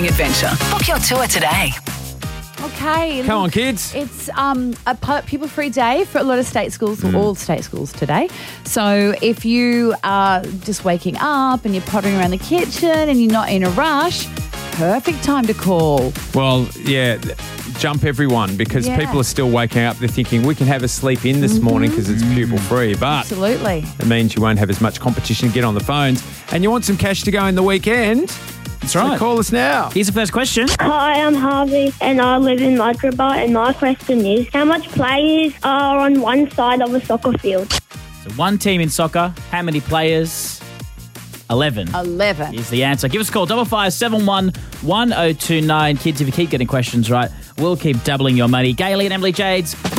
adventure. Book your tour today. Okay. Come on, kids. It's a pupil-free day for a lot of state schools, or all state schools today. So if you are just waking up and you're pottering around the kitchen and you're not in a rush, perfect time to call. Well, yeah, jump everyone because people are still waking up. They're thinking, we can have a sleep in this morning because it's pupil-free. But Absolutely. it means you won't have as much competition to get on the phones. And you want some cash to go in the weekend. That's right. So call us now. Here's the first question. Hi, I'm Harvey and I live in Latrobe, and my question is, how much players are on one side of a soccer field? So one team in soccer, how many players? 11. 11. Is the answer. Give us a call, 5571 1029. Kids, if you keep getting questions right, we'll keep doubling your money. Gailey and Emily Jades.